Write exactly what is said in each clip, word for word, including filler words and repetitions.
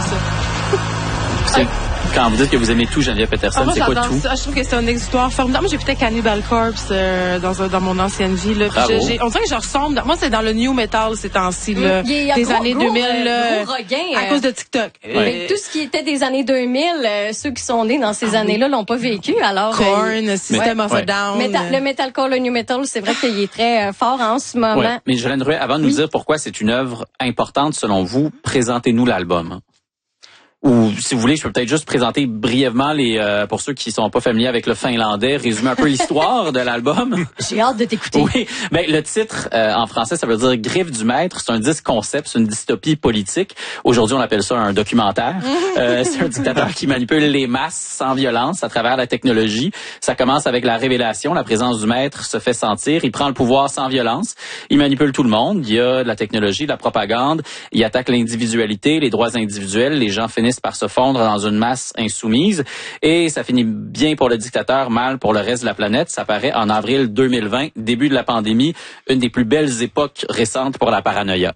ça. C'est... Quand vous dites que vous aimez tout, Geneviève Peterson, ah, moi, c'est quoi tout? Ça. Je trouve que c'est un exutoire formidable. Moi, j'écoutais Cannibal Corpse euh, dans, dans mon ancienne vie. Là. Puis j'ai, on dirait que je ressemble. Dans, moi, c'est dans le new metal ces temps-ci, là, mmh, des gros, années gros, deux mille. Euh, gros regain, à euh, cause de TikTok. Ouais. Euh, tout ce qui était des années deux mille, euh, ceux qui sont nés dans ces ah, années-là l'ont pas vécu. Alors, Korn, euh, System ouais. of a Down. Meta- le metalcore, le new metal, c'est vrai qu'il est très euh, fort en ce moment. Ouais. Mais Jolène Drouin, avant de nous oui. dire pourquoi c'est une œuvre importante selon vous, présentez-nous l'album. Ou si vous voulez, je peux peut-être juste présenter brièvement les euh, pour ceux qui sont pas familiers avec le finlandais, résumer un peu l'histoire de l'album. J'ai hâte de t'écouter. Oui, ben le titre euh, en français ça veut dire Griffe du maître. C'est un disque concept, c'est une dystopie politique. Aujourd'hui, on appelle ça un documentaire. euh, c'est un dictateur qui manipule les masses sans violence à travers la technologie. Ça commence avec la révélation, la présence du maître se fait sentir. Il prend le pouvoir sans violence. Il manipule tout le monde. Il y a de la technologie, de la propagande. Il attaque l'individualité, les droits individuels. Les gens finissent par se fondre dans une masse insoumise et ça finit bien pour le dictateur, mal pour le reste de la planète. Ça paraît en avril deux mille vingt, début de la pandémie, une des plus belles époques récentes pour la paranoïa.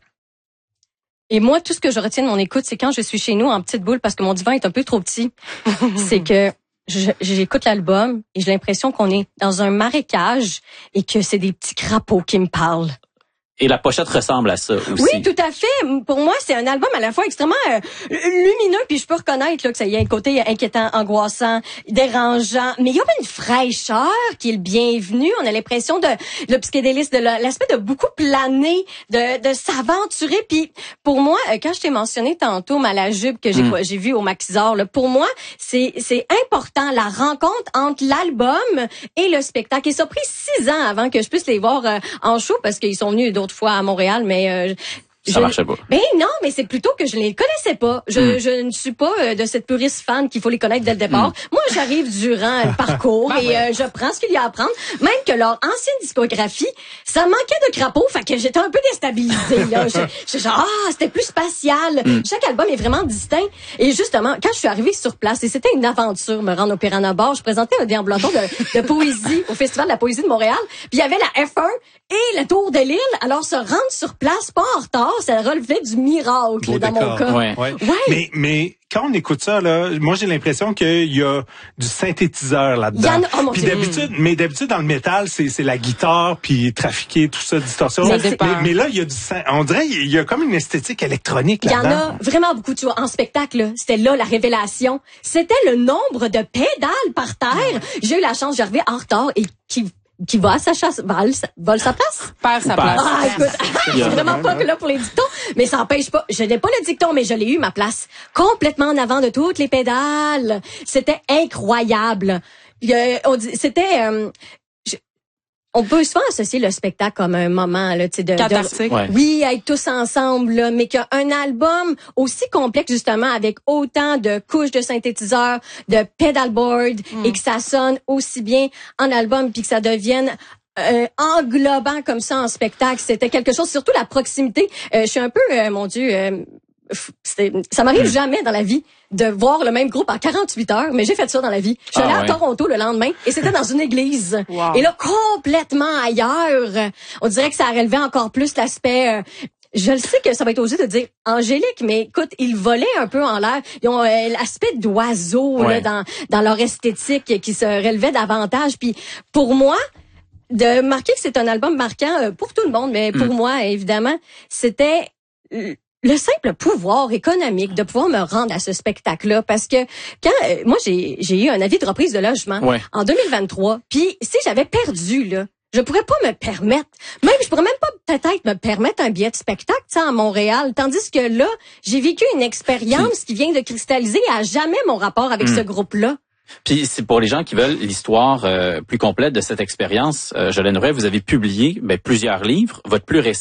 Et moi, tout ce que je retiens de mon écoute, c'est quand je suis chez nous en petite boule parce que mon divan est un peu trop petit. C'est que je, j'écoute l'album et j'ai l'impression qu'on est dans un marécage et que c'est des petits crapauds qui me parlent. Et la pochette ressemble à ça aussi. Oui, tout à fait. Pour moi, c'est un album à la fois extrêmement euh, lumineux, puis je peux reconnaître là, que ça y a un côté inquiétant, angoissant, dérangeant, mais il y a une fraîcheur qui est le bienvenu. On a l'impression de le psychédélisme, de l'aspect de beaucoup planer, de, de s'aventurer. Puis pour moi, quand je t'ai mentionné tantôt Malajube que j'ai mm. j'ai vu au Maxisard, là, pour moi, c'est c'est important la rencontre entre l'album et le spectacle. Et ça a pris six ans avant que je puisse les voir euh, en show parce qu'ils sont venus d'autres fois à Montréal, mais euh, ça je, marchait pas. Ben non, mais c'est plutôt que je les connaissais pas. Je, mm. je ne suis pas euh, de cette puriste fan qu'il faut les connaître dès le départ. Mm. Moi, j'arrive durant le parcours ben et ouais. euh, je prends ce qu'il y a à prendre. Même que leur ancienne discographie, ça manquait de crapauds, fait que j'étais un peu déstabilisée. Là. je, je, genre, ah, c'était plus spatial. Mm. Chaque album est vraiment distinct. Et justement, quand je suis arrivée sur place, et c'était une aventure, me rendre au Piranha Bar, je présentais un déambulateur de, de poésie au Festival de la poésie de Montréal. Puis il y avait la F un et le Tour de l'île. Alors, se rendre sur place, pas en retard, ça relevait du miracle Beau dans décor. mon cas. Ouais. Ouais. Ouais. Mais, mais quand on écoute ça, là, moi j'ai l'impression qu'il y a du synthétiseur là-dedans. A... Oh, puis d'habitude, mais d'habitude dans le métal, c'est, c'est la guitare, puis trafiquer, tout ça, distorsion. Ça mais, mais là, il y a du, on dirait, il y a comme une esthétique électronique là-dedans. Il y en a vraiment beaucoup, tu vois, en spectacle. Là, c'était là la révélation. C'était le nombre de pédales par terre. J'ai eu la chance, j'arrivais en retard et qui qui va à sa chasse, vole, vole sa place? Perd sa place. Ah, écoute, je suis vraiment pas là pour les dictons, mais ça n'empêche pas. Je n'ai pas le dicton, mais je l'ai eu, ma place. Complètement en avant de toutes les pédales. C'était incroyable. Euh, on dit, c'était... Euh, On peut souvent associer le spectacle comme un moment là, tu sais, de, cathartique. de ouais. oui, être tous ensemble, là, mais qu'un album aussi complexe justement avec autant de couches de synthétiseurs, de pedalboard mm. et que ça sonne aussi bien en album puis que ça devienne euh, englobant comme ça en spectacle, c'était quelque chose. Surtout la proximité. Euh, je suis un peu, euh, mon Dieu. Euh, C'était, ça m'arrive mmh. jamais dans la vie de voir le même groupe en quarante-huit heures, mais j'ai fait ça dans la vie. Je suis allée ah, à ouais. Toronto le lendemain et c'était dans une église. Wow. Et là, complètement ailleurs. On dirait que ça relevait encore plus l'aspect... Euh, je le sais que ça va être osé de dire angélique, mais écoute, ils volaient un peu en l'air. Ils ont euh, l'aspect d'oiseau ouais. là, dans, dans leur esthétique qui se relevait davantage. Puis pour moi... de marquer que c'est un album marquant euh, pour tout le monde, mais pour mmh. moi, évidemment, c'était... le simple pouvoir économique de pouvoir me rendre à ce spectacle-là, parce que quand euh, moi j'ai j'ai eu un avis de reprise de logement ouais. en deux mille vingt-trois, puis si j'avais perdu là, je pourrais pas me permettre, même je pourrais même pas peut-être me permettre un billet de spectacle, tu sais, à Montréal, tandis que là, j'ai vécu une expérience qui vient de cristalliser à jamais mon rapport avec mmh. ce groupe-là. Puis c'est pour les gens qui veulent l'histoire euh, plus complète de cette expérience, euh, Jolène Drouin, vous avez publié ben, plusieurs livres. Votre plus récent